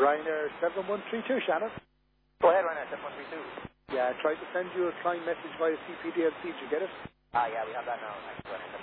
Ryanair 7132, Shannon. Go ahead, Ryanair 7132. Yeah, I tried to send you a flying message via CPDLC. Did you get it? Yeah, we have that now. Thanks, Ryanair